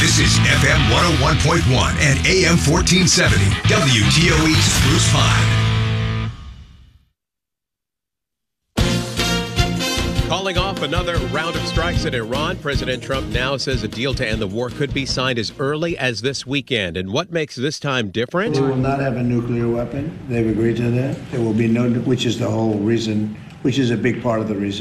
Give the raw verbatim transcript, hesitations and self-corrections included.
This is F M one oh one point one and A M fourteen seventy, W T O E Spruce Pine. Calling off another round of strikes in Iran, President Trump now says a deal to end the war could be signed as early as this weekend. And what makes this time different? We will not have a nuclear weapon. They've agreed to that. There will be no, which is the whole reason, which is a big part of the reason.